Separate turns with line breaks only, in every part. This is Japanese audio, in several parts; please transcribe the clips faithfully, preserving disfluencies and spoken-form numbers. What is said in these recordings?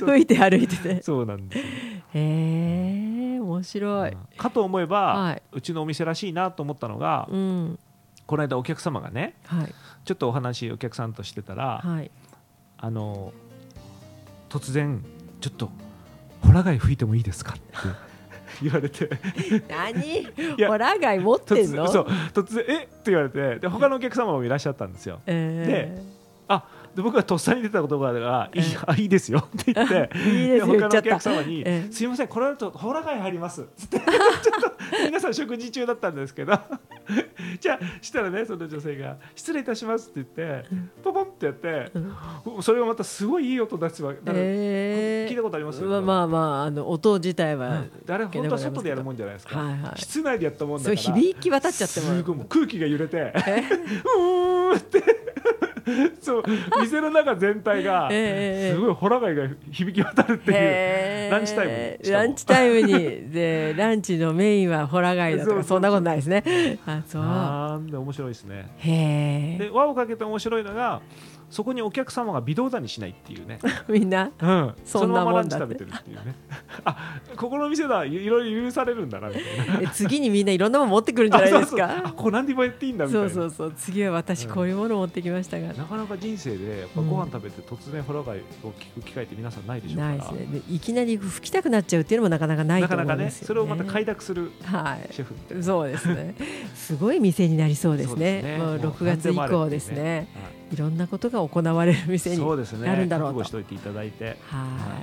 吹いて歩いてて
そうなんですよ。
へえ面白い、
うんかと思えば、
はい、
うちのお店らしいなと思ったのが、
うん、
この間お客様がね、
はい、
ちょっとお話お客さんとしてたら、
はい、
あの突然ちょっとホラ貝吹いてもいいですかって言われて
何
や
ホラ貝持ってんの？
突そう突然えって言われて、で他のお客様もいらっしゃったんですよ。
え
あで僕がとっさに出た言葉がいい、
ええ
あいいですよって言って
いいですよ
他のお
言っちゃった
客様に、
ええ
すいませんこれだとホラ貝入りますつってちょっと皆さん食事中だったんですけどじゃあしたらねその女性が失礼いたしますって言ってポポンってやって、うん、それがまたすごいいい音出しては、
えー、
聞いたことあります？
まあまあまあ、あの音自体は、
うん、あれ本当は外でやるもんじゃないですか、
はいはい、
室内でやったもんだから
それ響き渡っちゃっても
すごいもう空気が揺れて
え
うーんってそう店の中全体がすごいホラ貝が響き渡るっていうランチタイムに
ランチタイムにでランチのメインはホラ貝だとかそんなことないですね。あそう
なんで面白いですね。
へ
で輪をかけて面白いのがそこにお客様が微動だにしないっていうね
みんな、
うん、
そんなもんだって
そのままランチ食べてるっていうねあここの店だいろいろ許されるんだなみたいな
次にみんないろんなもの持ってくるんじゃないですか。
そうそうあここ何でも言っていいんだみたいな。
そうそうそう次は私こういうものを持ってきましたが、
なかなか人生でやっぱご飯食べて突然ホラ貝を聞く機会って皆さんないでしょうから、
ないですね。でいきなり吹きたくなっちゃうっていうのもなかなかないと思うんですよね。
なかなかねそれをまた快諾するシェフ、
はい、そうですねすごい店になりそうですね。
そうですね
もうろくがつ以降ですね、ねはい、いろんなことが行われる店になるんだろうと。
覚悟しておいていただいて、
はい、はい、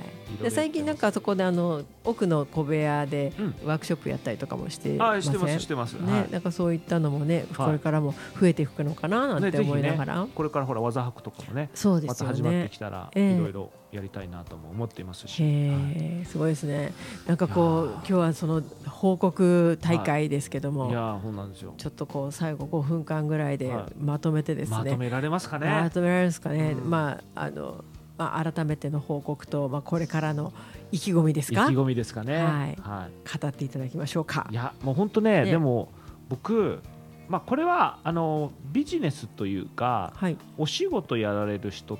で
最近なんかそこであの奥の小部屋でワークショップやったりとかもしてません？
あしてますしてます、
ね、はい、なんかそういったのもねこれからも増えていくのかななんて思いながら、
ねね、これからほら技博とかもね
そうですよね、
また始まってきたらいろいろやりたいなとも思っていますし、
えーはい、すごいですね。なんかこう今日はその報告大会ですけども、はい、
いやそうなんですよ。
ちょっとこう最後ごふんかんぐらいでまとめてですね、はい、
まとめられますかね。
まとめられますかね、うん、まああのまあ、改めての報告と、まあ、これからの意気込みですか。
意気込みですかね、はい
はい、語っていただきましょうか。
いやもう本当 ね,
ね
でも僕、まあ、これはあのビジネスというか、はい、お仕事やられる人って、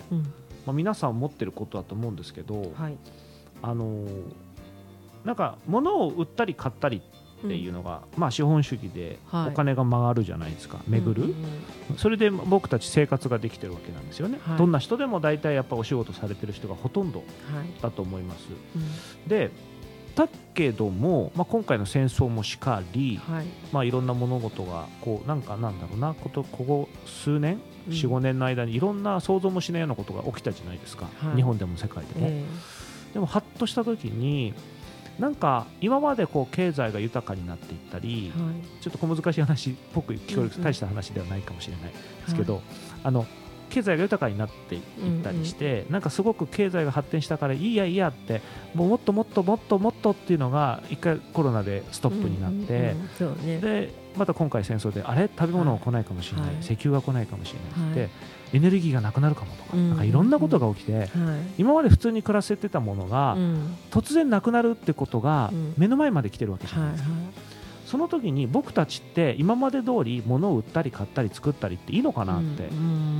うんまあ、皆さん持ってることだと思うんですけど、はい、あのなんか物を売ったり買ったりっていうのが、うんまあ、資本主義でお金が回るじゃないですか、はい、巡る、うんうんうん、それで僕たち生活ができてるわけなんですよね、はい、どんな人でも大体やっぱお仕事されてる人がほとんどだと思います、はいうん、でだけども、まあ、今回の戦争もしかり、はいまあ、いろんな物事がこうなんかなんだろうなことここ数年 よん,ご 年の間にいろんな想像もしないようなことが起きたじゃないですか、はい、日本でも世界でも、えー、でもハッとした時になんか今までこう経済が豊かになっていったり、はい、ちょっと小難しい話っぽく聞こえる大した話ではないかもしれないですけど、はい、あの経済が豊かになっていったりして、うんうん、なんかすごく経済が発展したからいいやいいやってもうもっともっともっともっとっていうのが一回コロナでストップになって、うんうんうんね、でまた今回戦争であれ食べ物が来ないかもしれない、はい、石油が来ないかもしれないって、はい、エネルギーがなくなるかもとか、うんうん、なんかいろんなことが起きて、はい、今まで普通に暮らせてたものが、うん、突然なくなるってことが目の前まで来てるわけじゃないですか、はいはい、その時に僕たちって今まで通り物を売ったり買ったり作ったりっていいのかなって、うん、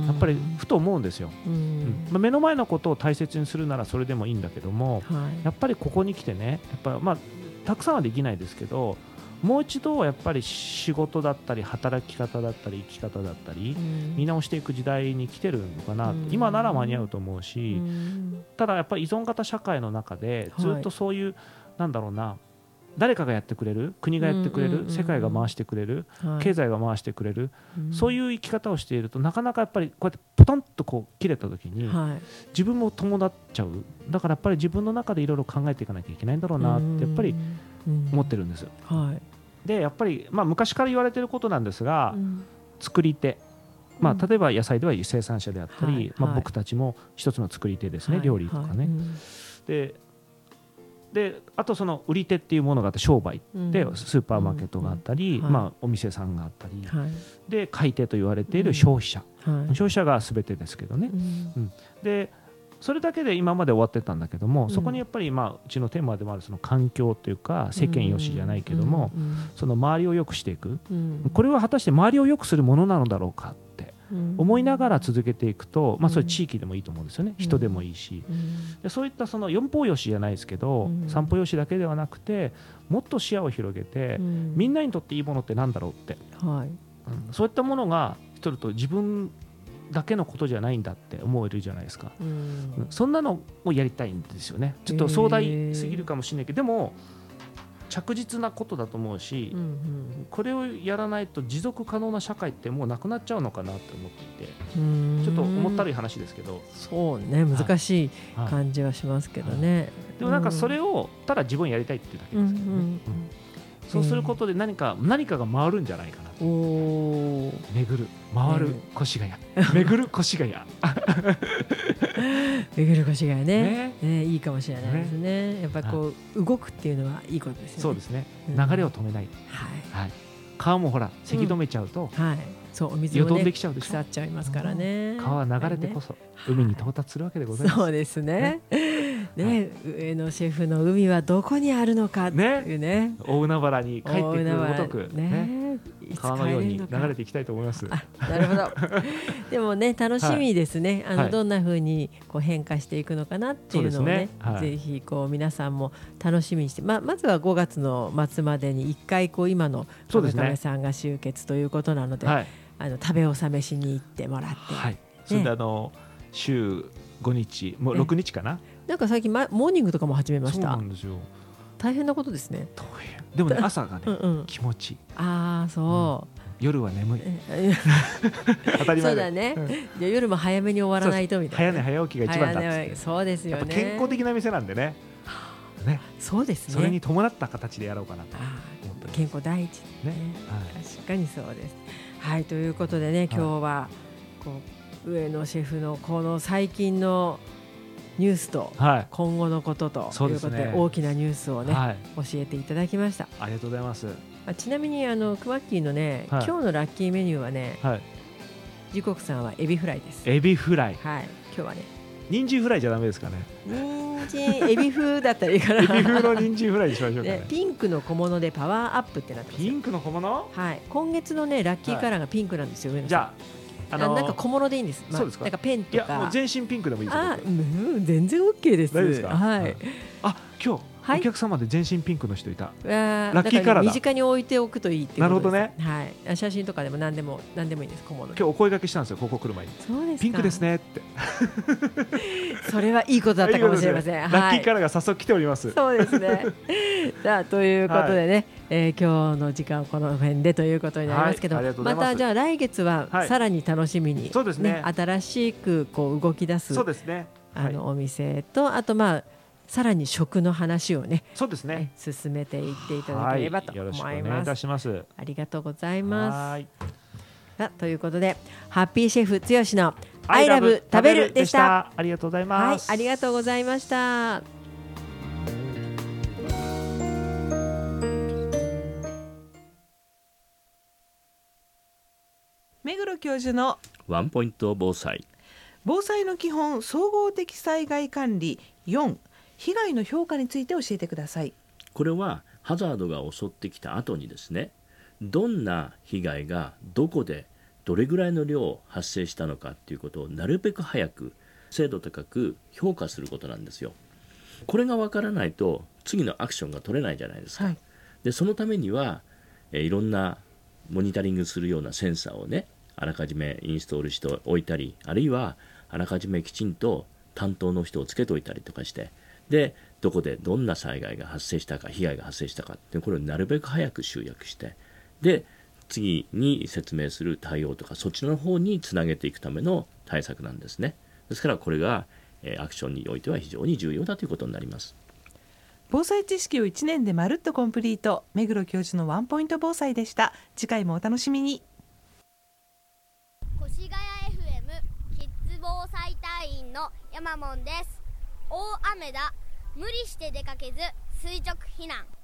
やっぱりふと思うんですよ、うんうんまあ、目の前のことを大切にするならそれでもいいんだけども、はい、やっぱりここに来てねやっぱ、まあ、たくさんはできないですけどもう一度やっぱり仕事だったり働き方だったり生き方だったり、うん、見直していく時代に来てるのかな、うん、今なら間に合うと思うし、うん、ただやっぱり依存型社会の中でずっとそういう、はい、なんだろうな誰かがやってくれる国がやってくれる、うんうんうん、世界が回してくれる、はい、経済が回してくれる、うん、そういう生き方をしているとなかなかやっぱりこうやってポトンとこう切れた時に、はい、自分も伴っちゃうだからやっぱり自分の中でいろいろ考えていかなきゃいけないんだろうなってやっぱり思ってるんです、うんはい、でやっぱり、まあ、昔から言われていることなんですが、うん、作り手まあ、例えば野菜では生産者であったり、はいまあ、僕たちも一つの作り手ですね、はい、料理とかね、はいうん、でであとその売り手っていうものがあって商売でスーパーマーケットがあったり、うんうんまあ、お店さんがあったり、はい、で買い手と言われている消費者、うんはい、消費者が全てですけどね、うんうん、でそれだけで今まで終わってたんだけども、うん、そこにやっぱり、まあ、うちのテーマでもあるその環境というか世間よしじゃないけども、うんうん、その周りを良くしていく、うん、これは果たして周りを良くするものなのだろうかって思いながら続けていくと、まあ、それ地域でもいいと思うんですよね、人でもいいし、でそういったその四方よしじゃないですけど、三方よしだけではなくてもっと視野を広げて、みんなにとっていいものってなんだろうって、はい、うん、そういったものが一人と自分だけのことじゃないんだって思えるじゃないですか、うん、そんなのをやりたいんですよね。ちょっと壮大すぎるかもしれないけど、でも着実なことだと思うし、うんうん、これをやらないと持続可能な社会ってもうなくなっちゃうのかなって思っていて、ちょっと重ったるい話ですけど、
そうね、難しい感じはしますけどね、はいはい、
でもなんかそれをただ自分やりたいっていうだけですけどね、うんうんうん、そうすることで何か、何かが回るんじゃないかなと。お巡る回る越谷、巡る越谷
巡る越谷 ね, ね, ねいいかもしれないですね、ね、やっぱりこう動くっていうのはいいことですよね。
そうですね、流れを止めない、はいはい、川もほらせき止めちゃうと、うん、はい、そうお水も、ね、できちゃうでしょ、腐っちゃいますからね。川は流れてこそ、ね、海に到達するわけでございます。
そうですね。ね、ね、はい、上野シェフの海はどこにあるのかっていうね。ね、
大海原に帰ってくるごとく、ねね、川のように流れていきたいと思います。
なるほど。でもね、楽しみですね。はい、あの、はい、どんな風にこう変化していくのかなっていうのをね、ね、はい、ぜひこう皆さんも楽しみにして、まあ、まずはごがつの末までにいっかいこう今の亀亀さんが集結ということなので、はい、あの食べ納めしに行ってもらって、はい、ね、
それであの週ごにち、もうろくにちかな、
なんか最近モーニングとかも始めました。
そうなんですよ。
大変なことですね。
大変。でもね、朝がねうん、うん、気持ちいい。
ああ、そう、
うん、夜は眠い当たり前だ。
そうだね、うん、夜も早めに終わらないとみたいな、
早寝早起きが一番だっつって。
そうですよね。
健康的な店なんでね。ね、
そうですね。
それに伴った形でやろうかなと。
健康第一ね、はい、確かにそうです。はい、ということでね、今日はこう上野シェフのこの最近のニュースと今後のことということで、はい、大きなニュースをね、はい、教えていただきました。
ありがとうございます。
あ、ちなみにあのクマッキーのね、はい、今日のラッキーメニューはね、はい、時刻さんはエビフライです。
エビフライ、
はい、今日はね
人参フライじゃダメですかね。
人参エビ風だったらいいかな。
エビ風の人参フライにしましょうかね。
ピンクの小物でパワーアップってなってますよ。
ピンクの小物、
はい、今月のねラッキーカラーがピンクなんですよ、はい、
じゃあ、あのー、
なんか小物でいいんです、まあ、そうですか。なんかペンとか、いやもう
全身ピンクでもいいですよ。
あ、うん、全然 OK です。
大丈夫ですか。
はい、
はい、あ、今日お客様で全身ピンクの人いた。
ラッキーカラーだ。身近に置いておくといいっていうことです。なるほどね。はい、写真とかでも何でも何でもいいです。小物。今
日お声掛けしたんですよ、ここ来る前に。
そうですか。
ピンクですねって。そ
れはいいことだったかもしれません。いい、ね、
ラッキーカラーが早速来ております。
そうですね。さあということでね、はい、えー、今日の時間はこの辺でということになりますけど、はい、またじゃあ来月はさらに楽しみに、はい、そうですね、新しくこう動き出す、そうですね、あのお店と、あとまあさらに食の話をね、そうですね、進めていっていただければと思います。はい、よろしくお願いいたします。ありがとうございます。はい、ということでハッピーシェフ剛のアイラブ食べるでした。
ありがとうございます。
はい、ありがとうございました。
目黒教授の
ワンポイント防災。
防災の基本、総合的災害管理よん、被害の評価について教えてください。
これはハザードが襲ってきた後にですね、どんな被害がどこでどれぐらいの量発生したのかっていうことをなるべく早く精度高く評価することなんですよ。これがわからないと次のアクションが取れないじゃないですか。はい、でそのためには、えー、いろんなモニタリングするようなセンサーをね、あらかじめインストールしておいたり、あるいはあらかじめきちんと担当の人をつけておいたりとかして、でどこでどんな災害が発生したか、被害が発生したかってこれをなるべく早く集約して、で次に説明する対応とかそっちの方につなげていくための対策なんですね。ですからこれが、えー、アクションにおいては非常に重要だということになります。
防災知識をいちねんでまるっとコンプリート、目黒教授のワンポイント防災でした。次回もお楽しみに。
越谷 エフエム キッズ防災隊員の山門です。大雨だ、無理して出かけず垂直避難。